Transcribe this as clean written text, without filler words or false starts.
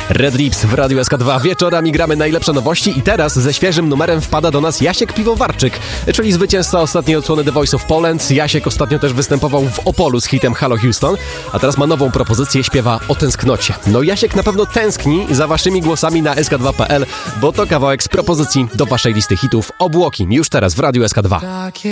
Red Lips w Radiu SK2. Wieczorami gramy najlepsze nowości i teraz ze świeżym numerem wpada do nas Jasiek Piwowarczyk, czyli zwycięzca ostatniej odsłony The Voice of Poland. Jasiek ostatnio też występował w Opolu z hitem Hello Houston, a teraz ma nową propozycję, śpiewa o tęsknocie. No Jasiek na pewno tęskni za waszymi głosami na sk2.pl, bo to kawałek z propozycji do waszej listy hitów Obłoki. Już teraz w Radiu SK2.